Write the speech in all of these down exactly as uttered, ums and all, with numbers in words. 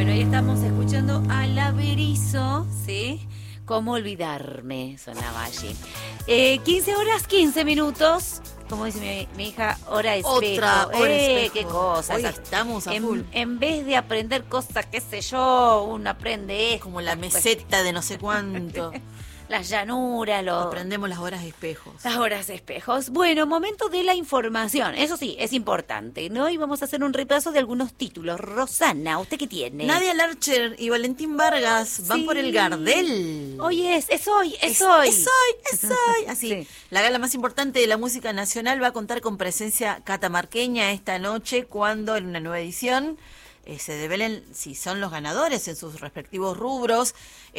Bueno, y estamos escuchando a La Berizo, ¿sí? ¿Cómo olvidarme? Sonaba allí. Eh, quince horas, quince minutos. Como dice mi, mi hija, hora espejo. Otra hora eh, espejo. Qué cosa. Hoy estamos a en, full. En vez de aprender cosas, qué sé yo, uno aprende esto. Como la meseta de no sé cuánto. Las llanuras, los... Aprendemos las horas espejos. Las horas espejos. Bueno, momento de la información. Eso sí, es importante, ¿no? Y vamos a hacer un repaso de algunos títulos. Rosana, ¿usted qué tiene? Nadia Larcher y Valentín Vargas van Sí. por el Gardel. Hoy es, es hoy, es, Es, hoy. es hoy, es hoy. Así, Sí. la gala más importante de la música nacional va a contar con presencia catamarqueña esta noche, cuando en una nueva edición eh, se develen si son los ganadores en sus respectivos rubros.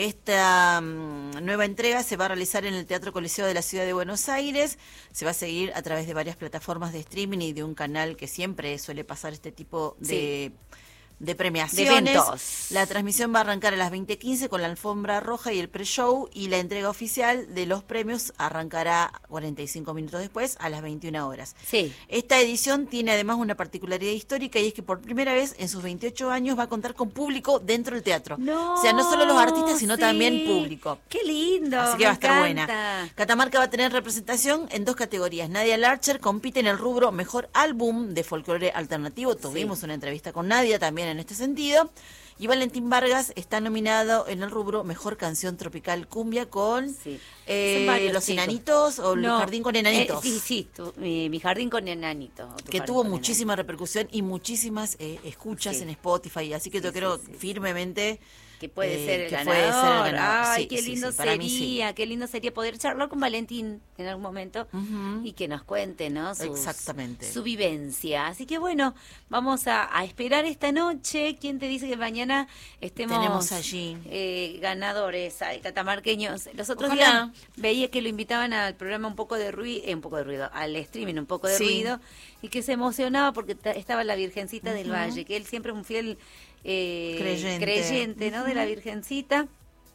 Esta um, nueva entrega se va a realizar en el Teatro Coliseo de la Ciudad de Buenos Aires. Se va a seguir a través de varias plataformas de streaming y de un canal que siempre suele pasar este tipo de... Sí. de premiaciones. De eventos. La transmisión va a arrancar a las veinte quince con la alfombra roja y el pre-show, y la entrega oficial de los premios arrancará cuarenta y cinco minutos después, a las veintiuna horas. Sí. Esta edición tiene además una particularidad histórica, y es que por primera vez en sus veintiocho años va a contar con público dentro del teatro. No, o sea, no solo los artistas, sino sí. también público. Qué lindo. Así que me va a estar encanta. buena. Catamarca va a tener representación en dos categorías. Nadia Larcher compite en el rubro Mejor Álbum de Folclore Alternativo. Tuvimos Sí. una entrevista con Nadia también en este sentido. Y Valentín Vargas está nominado en el rubro Mejor Canción Tropical Cumbia con Sí. eh, Son varios Los chicos. Enanitos o No, El Jardín con Enanitos. eh, sí, sí, tu- mi, mi jardín con enanito. Tu Que jardín tuvo con muchísima repercusión y muchísimas eh, escuchas Sí. en Spotify. Así que Sí, yo sí, creo sí. firmemente que puede eh, ser el que ganador. puede ser el ganador. Ay, Sí, qué sí, lindo sí, para mí sí. sería, qué lindo sería poder charlar con Valentín en algún momento Ujú. y que nos cuente, ¿no? Sus- Exactamente. Su vivencia. Así que bueno, vamos a, a esperar esta noche. ¿Quién te dice que mañana estemos Tenemos allí. eh, ganadores, ay, catamarqueños? Los otros Ojalá. días veía que lo invitaban al programa Un poco de ruido, eh, un poco de ruido, al streaming Un poco de Sí. ruido, y que se emocionaba porque ta- estaba la Virgencita del Ujú. Valle, que él siempre es un fiel eh, Creyente. creyente, ¿no? De la Virgencita.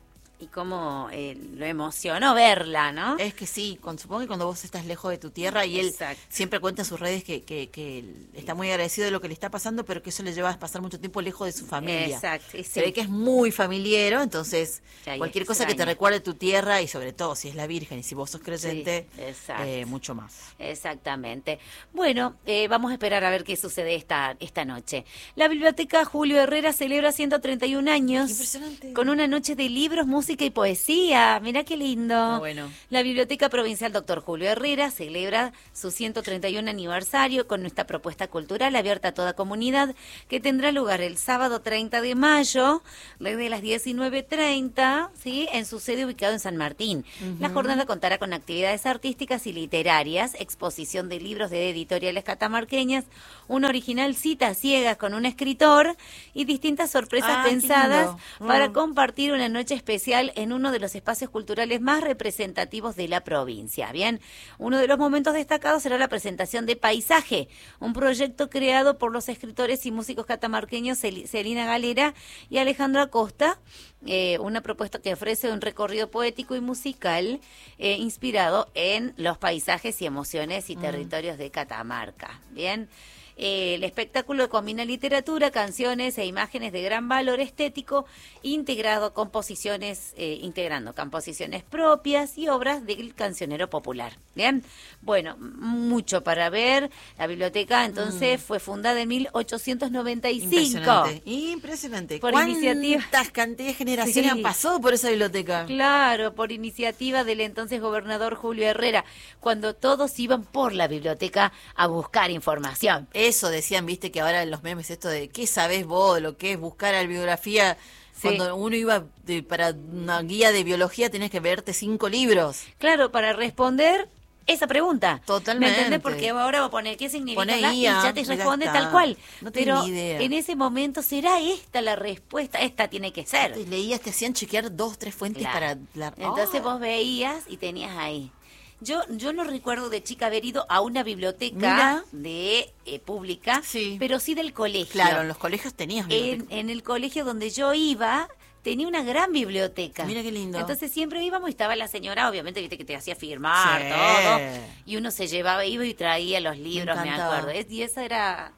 Y cómo eh, lo emocionó verla, ¿no? Es que sí, con, supongo que cuando vos estás lejos de tu tierra, y él Exacto. siempre cuenta en sus redes que, que, que él está muy agradecido de lo que le está pasando, pero que eso le lleva a pasar mucho tiempo lejos de su familia. Exacto, y Se sí. ve que es muy familiero, entonces Sí, ahí cualquier cosa que te extraña. recuerde tu tierra, y sobre todo si es la Virgen y si vos sos creyente, Sí, exacto. eh, mucho más. Exactamente. Bueno, eh, vamos a esperar a ver qué sucede esta, esta noche. La Biblioteca Julio Herrera celebra ciento treinta y un años. Impresionante. Con una noche de libros, música y poesía. Mirá qué lindo. Ah, bueno. La Biblioteca Provincial Doctor Julio Herrera celebra su ciento treinta y un aniversario con esta propuesta cultural abierta a toda comunidad, que tendrá lugar el sábado treinta de mayo desde las diecinueve treinta, ¿sí? En su sede ubicado en San Martín. La jornada contará con actividades artísticas y literarias, exposición de libros de editoriales catamarqueñas, una original cita ciegas con un escritor y distintas sorpresas Ah, qué pensadas lindo. para Mm. compartir una noche especial en uno de los espacios culturales más representativos de la provincia. Bien, uno de los momentos destacados será la presentación de Paisaje, un proyecto creado por los escritores y músicos catamarqueños Cel- Celina Galera y Alejandro Acosta, eh, una propuesta que ofrece un recorrido poético y musical eh, inspirado en los paisajes y emociones y territorios de Catamarca. Bien. Eh, el espectáculo combina literatura, canciones e imágenes de gran valor estético, integrado a composiciones, eh, integrando composiciones propias y obras del cancionero popular. Bien, bueno, mucho para ver. La biblioteca entonces fue fundada en mil ochocientos noventa y cinco. Impresionante. Impresionante. Por ¿Cuántas iniciativa? cantidad de generaciones Sí. han pasado por esa biblioteca? Claro, por iniciativa del entonces gobernador Julio Herrera, cuando todos iban por la biblioteca a buscar información. Eso decían, viste, que ahora en los memes esto de ¿qué sabés vos de lo que es buscar a la bibliografía? Sí. Cuando uno iba de- para una guía de biología tenías que verte cinco libros. Claro, para responder esa pregunta. Totalmente. ¿Me entendés? Porque ahora vos ponés qué significa Poné acá y I A, ya te ya responde está. tal cual. No tengo Pero ni idea. en ese momento, ¿será esta la respuesta? Esta tiene que ser. Te leías, te hacían chequear dos, tres fuentes Claro. para... la- Entonces ¡Ah! vos veías y tenías ahí. Yo yo no recuerdo de chica haber ido a una biblioteca Mira. de eh, pública, Sí. pero sí del colegio. Claro, en los colegios tenías en, biblioteca. en el colegio donde yo iba tenía una gran biblioteca. Mira qué lindo. Entonces siempre íbamos y estaba la señora, obviamente, viste que te hacía firmar Sí. todo. Y uno se llevaba, iba y traía los libros, me, encantaba. acuerdo. Es- Y esa era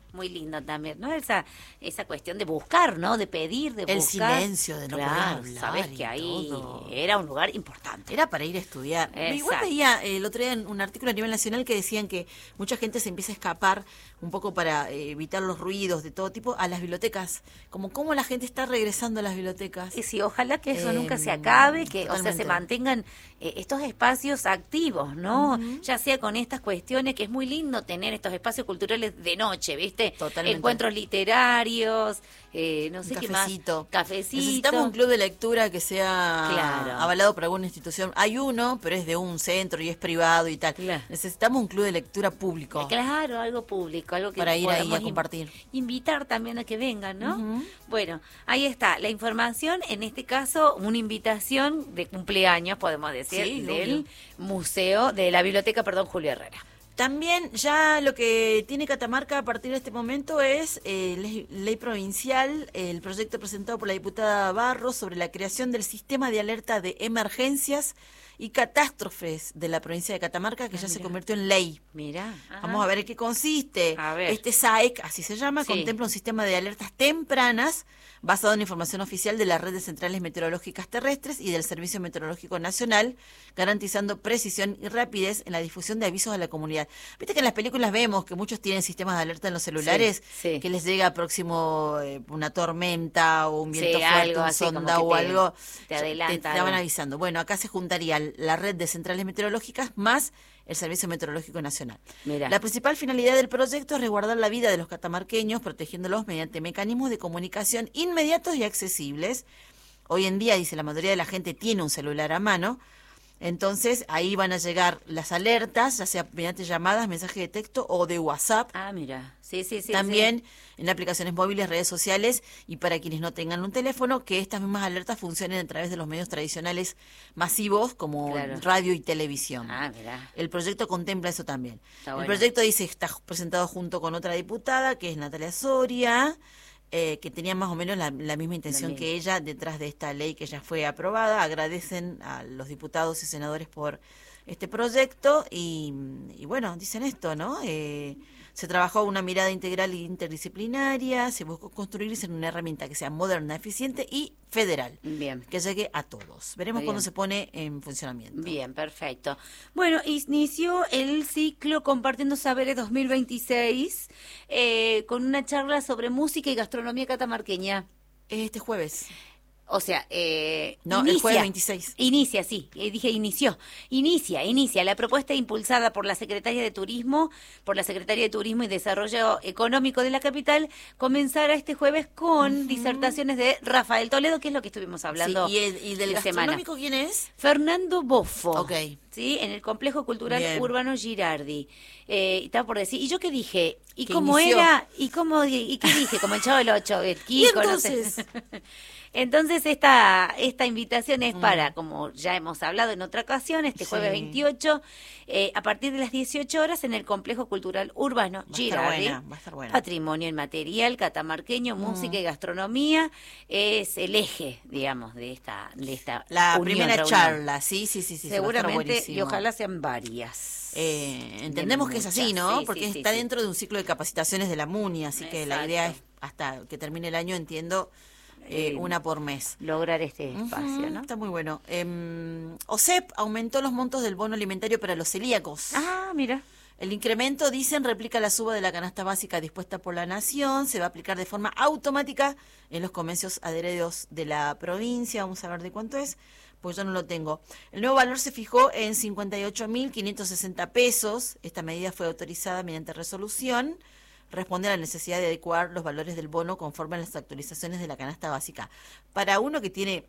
Muy lindo también, ¿no? Esa esa cuestión de buscar, ¿no? De pedir, de El buscar. silencio, de no claro, poder hablar. Sabes que y ahí todo. era un lugar importante. Era para ir a estudiar. Exacto. Igual veía eh, el otro día en un artículo a nivel nacional que decían que mucha gente se empieza a escapar un poco para eh, evitar los ruidos de todo tipo a las bibliotecas. Como cómo la gente está regresando a las bibliotecas. Y sí, ojalá que eso Eh, nunca se acabe, que o sea totalmente. se mantengan eh, estos espacios activos, ¿no? Ujú. Ya sea con estas cuestiones, que es muy lindo tener estos espacios culturales de noche, ¿viste? Totalmente. Encuentros literarios, eh, no sé Un qué más. cafecito. Cafecito. Necesitamos un club de lectura que sea Claro. avalado por alguna institución. Hay uno, pero es de un centro y es privado y tal. Claro. Necesitamos un club de lectura público. Claro, algo público, algo que Para ir ahí podamos a compartir. in- Invitar también a que vengan, ¿no? Ujú. Bueno, ahí está la información, en este caso una invitación de cumpleaños, podemos decir, Sí, del obvio. museo, de la biblioteca, perdón, Julio Herrera. También ya lo que tiene Catamarca a partir de este momento es eh, ley, ley provincial, el proyecto presentado por la diputada Barros sobre la creación del sistema de alerta de emergencias y catástrofes de la provincia de Catamarca, que Ah, ya se mira. convirtió en ley. Mira, Vamos a ver en qué consiste. A ver. Este S A E C, así se llama, Sí. contempla un sistema de alertas tempranas basado en información oficial de la Red de Centrales Meteorológicas Terrestres y del Servicio Meteorológico Nacional, garantizando precisión y rapidez en la difusión de avisos a la comunidad. Viste que en las películas vemos que muchos tienen sistemas de alerta en los celulares, Sí, sí. que les llega próximo eh, una tormenta o un Sí, viento fuerte, algo un así, como sonda que o te- algo. te ya adelanta Te, te van algo. avisando. Bueno, acá se juntaría la Red de Centrales Meteorológicas más el Servicio Meteorológico Nacional. Mira. La principal finalidad del proyecto es resguardar la vida de los catamarqueños, protegiéndolos mediante mecanismos de comunicación inmediatos y accesibles. Hoy en día, dice, la mayoría de la gente tiene un celular a mano, entonces ahí van a llegar las alertas, ya sea mediante llamadas, mensajes de texto o de WhatsApp. Ah, mira, sí, sí, sí. También sí. en aplicaciones móviles, redes sociales y para quienes no tengan un teléfono, que estas mismas alertas funcionen a través de los medios tradicionales masivos como Claro. radio y televisión. Ah, mira. El proyecto contempla eso también. Está El bueno. proyecto dice está presentado junto con otra diputada, que es Natalia Soria, eh, que tenía más o menos la, la misma intención misma. que ella detrás de esta ley que ya fue aprobada. Agradecen a los diputados y senadores por este proyecto y, y bueno, dicen esto, ¿no? Eh, se trabajó una mirada integral e interdisciplinaria, se buscó construirse en una herramienta que sea moderna, eficiente y federal, Bien. que llegue a todos. Veremos Muy cuándo bien. se pone en funcionamiento. Bien, perfecto. Bueno, inició el ciclo Compartiendo Saberes dos mil veintiséis eh, con una charla sobre música y gastronomía catamarqueña. Este jueves. O sea, eh, No, el inicia, jueves veintiséis. Inicia, sí, eh, dije inició. Inicia, inicia. La propuesta impulsada por la Secretaría de Turismo, por la Secretaría de Turismo y Desarrollo Económico de la capital, comenzará este jueves con disertaciones de Rafael Toledo, que es lo que estuvimos hablando Sí, y, el- y del la semana. gastronómico, ¿quién es? Fernando Boffo. Ok. Sí, en el Complejo Cultural Bien. Urbano Girardi. Eh, estaba por decir, ¿y yo qué dije? ¿Y Que cómo inició. era? ¿Y cómo y qué dije? Como el Chavo del Ocho, el Kiko, no sé. entonces? Entonces esta esta invitación es para, como ya hemos hablado en otra ocasión, este jueves Mm. Sí. veintiocho, eh, a partir de las dieciocho horas en el Complejo Cultural Urbano Va a estar Girardi. buena, va a estar buena. Patrimonio inmaterial, catamarqueño, música y gastronomía es el eje, digamos, de esta de esta La unión, primera reunión. charla, sí, sí, sí, sí. va a estar Seguramente, y buenísimo. ojalá sean varias. Eh, entendemos De que es así, muchas, ¿no? sí, Porque sí, sí, está sí. dentro de un ciclo de capacitaciones de la MUNI, así que la idea es, Exacto. hasta que termine el año, entiendo, eh, Eh, una por mes. Lograr este espacio, Ujú, ¿no? Está muy bueno. Eh, OSEP aumentó los montos del bono alimentario para los celíacos. Ah, mira. El incremento, dicen, replica la suba de la canasta básica dispuesta por la Nación. Se va a aplicar de forma automática en los comercios adheridos de la provincia. Vamos a ver de cuánto es, pues yo no lo tengo. El nuevo valor se fijó en cincuenta y ocho mil quinientos sesenta pesos. Esta medida fue autorizada mediante resolución. Responde a la necesidad de adecuar los valores del bono conforme a las actualizaciones de la canasta básica. Para uno que tiene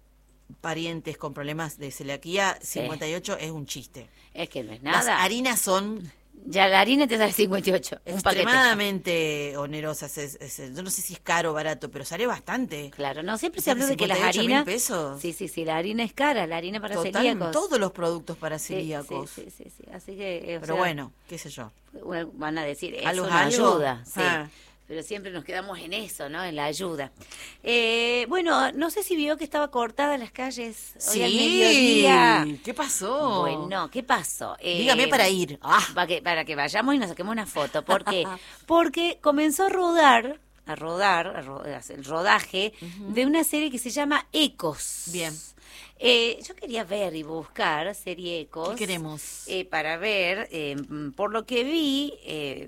parientes con problemas de celiaquía, Sí. cincuenta y ocho es un chiste. Es que no es Las nada. harinas son Ya la harina te sale cincuenta y ocho. Un paquete. extremadamente onerosas. Es, es- yo no sé si es caro o barato, pero sale bastante. Claro, no, siempre se Sale habló de que las cincuenta y ocho mil harinas. pesos. Sí, sí, sí, la harina es cara, la harina para Total, celíacos. todos los productos para Sí, celíacos. Sí, sí, sí, sí. Así que. eh, o Pero sea, bueno, qué sé yo. bueno, van a decir, es Algo es una algo. ayuda. Sí. Ah. pero siempre nos quedamos en eso, ¿no? En la ayuda. Eh, bueno, no sé si vio que estaba cortada las calles hoy Sí, al mediodía. ¿qué pasó? Bueno, ¿qué pasó? Eh, Dígame para ir. Ah. Para que, para que vayamos y nos saquemos una foto. ¿Por qué? Porque comenzó a rodar, a rodar, a ro- el rodaje uh-huh. de una serie que se llama Ecos. Bien. Eh, yo quería ver y buscar serie Ecos. ¿Qué queremos? Eh, para ver, eh, por lo que vi... Eh,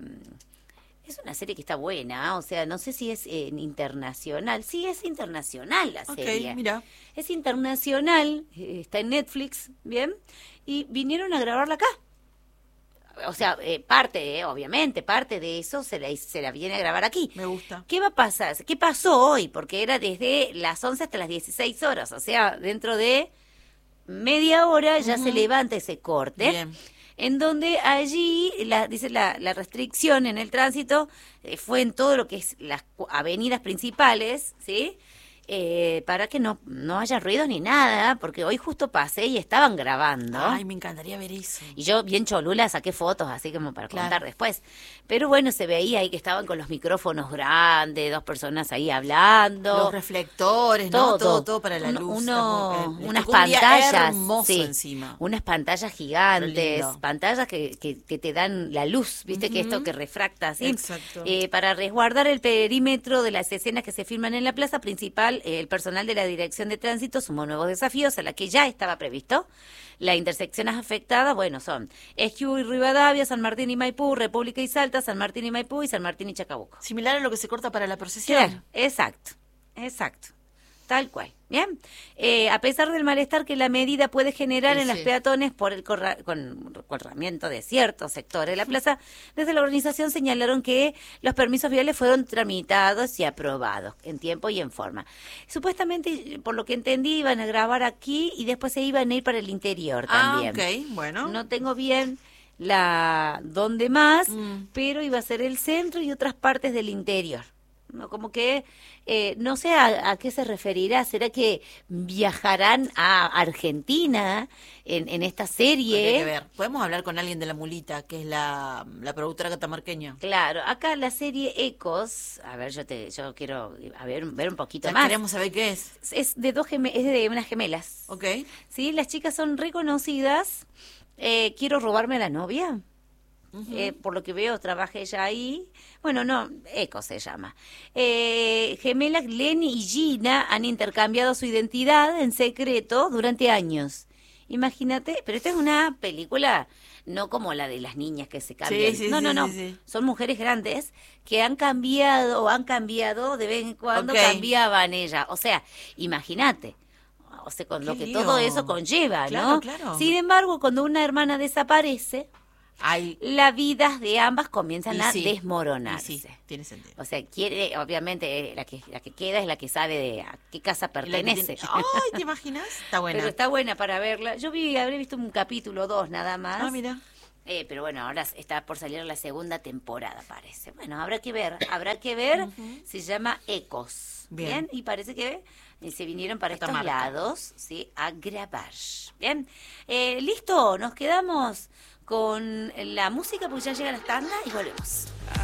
es una serie que está buena, o sea, no sé si es eh, internacional. Sí, es internacional la serie. Ok, mira. Es internacional, eh, está en Netflix, ¿bien? Y vinieron a grabarla acá. O sea, eh, parte, eh, obviamente, parte de eso se la, se la viene a grabar aquí. Me gusta. ¿Qué va a pasar? ¿Qué pasó hoy? Porque era desde las once hasta las dieciséis horas, o sea, dentro de media hora ya uh-huh. se levanta ese corte. Bien. En donde allí, la, dice la, la restricción en el tránsito, eh, fue en todo lo que es las avenidas principales, ¿sí? Eh, para que no, no haya ruidos ni nada, porque hoy justo pasé y estaban grabando. Ay, me encantaría ver eso. Y yo, bien cholula, saqué fotos, así como para claro. contar después. Pero bueno, se veía ahí que estaban con los micrófonos grandes, dos personas ahí hablando. Los reflectores, todo, ¿no? Todo, todo para la uno, luz. Uno, Les unas tocó un día pantallas. hermoso sí, encima. Unas pantallas gigantes, pantallas que, que, que te dan la luz, ¿viste? Uh-huh. Que esto que refracta así. Exacto. Eh, para resguardar el perímetro de las escenas que se filman en la plaza principal, eh, el personal de la Dirección de Tránsito sumó nuevos desafíos a la que ya estaba previsto. Las intersecciones afectadas, bueno, son Esquiú y Rivadavia, San Martín y Maipú, República y Salta, San Martín y Maipú y San Martín y Chacabuco. Similar a lo que se corta para la procesión. Claro, exacto, exacto, tal cual. Bien, eh, a pesar del malestar que la medida puede generar sí, en sí. las peatones por el corra- con corramiento de ciertos sectores de la plaza, desde la organización señalaron que los permisos viales fueron tramitados y aprobados en tiempo y en forma. Supuestamente, por lo que entendí, iban a grabar aquí y después se iban a ir para el interior también. Ah, ok, bueno. No tengo bien la dónde más, mm. pero iba a ser el centro y otras partes del interior. No, como que eh, no sé a, a qué se referirá. ¿Será que viajarán a Argentina en, en esta serie? Hay que ver. Podemos hablar con alguien de La Mulita, que es la, la productora catamarqueña. Claro, acá la serie Ecos, a ver, yo te yo quiero a ver, ver un poquito ya más. Queremos saber qué es. Es de dos geme- es de unas gemelas. Ok. Sí, las chicas son reconocidas. Eh, quiero robarme a la novia. Uh-huh. Eh, por lo que veo, trabaja ella ahí. Bueno, no, Eco se llama. Eh, gemelas Lenny y Gina han intercambiado su identidad en secreto durante años. Imagínate, pero esta es una película no como la de las niñas que se cambian. Sí, sí, no, sí, no, no. Sí, sí. Son mujeres grandes que han cambiado o han cambiado de vez en cuando okay. cambiaban ella. O sea, imagínate. O sea, con Qué lo que lío. todo eso conlleva, claro, ¿no? Claro. Sin embargo, cuando una hermana desaparece, Ay. las vidas de ambas comienzan y a sí. desmoronarse. Y sí, tiene sentido. O sea, quiere, obviamente, la que la que queda es la que sabe de a qué casa pertenece. Tiene... Ay, ¿te imaginas? Está buena. Pero está buena para verla. Yo vi, habré visto un capítulo dos nada más. Ah, mira. Eh, pero bueno, ahora está por salir la segunda temporada, parece. Bueno, habrá que ver, habrá que ver. Uh-huh. Se llama Ecos. Bien. Bien. Y parece que eh, se vinieron para Esta estos marca. lados, sí, a grabar. Bien. Eh, listo, nos quedamos con la música, pues ya llega la tanda y volvemos.